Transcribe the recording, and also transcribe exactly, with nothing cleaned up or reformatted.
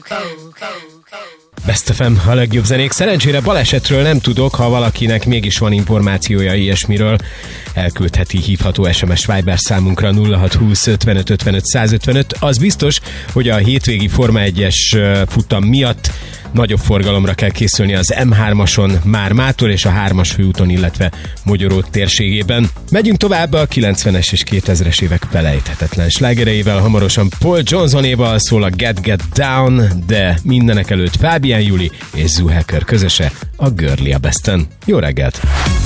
Best ef em, a legjobb zenék. Szerencsére balesetről nem tudok, ha valakinek mégis van információja ilyesmiről, elküldheti hívható es em es Viber számunkra nulla hat húsz ötvenöt ötvenöt százötvenöt. Az biztos, hogy a hétvégi Forma egyes futam miatt nagyobb forgalomra kell készülni az em hármason már mától és a hármas főúton, illetve Mogyoró térségében. Megyünk tovább a kilencvenes és kétezres évek felejthetetlen slágereivel. Hamarosan Paul Johnsonéval szól a Get Get Down, de mindenek előtt Fabian Juli és Zoo Hacker közöse, a Girly a Besten. Jó reggelt!